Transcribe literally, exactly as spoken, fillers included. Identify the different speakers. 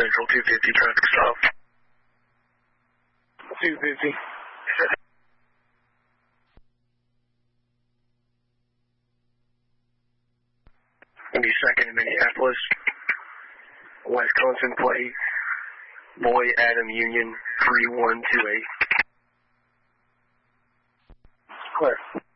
Speaker 1: Central two fifty, traffic stop.
Speaker 2: two fifty.
Speaker 1: Give me second in Minneapolis. Wisconsin plate. Boy Adam Union three one two eight.
Speaker 2: Clear.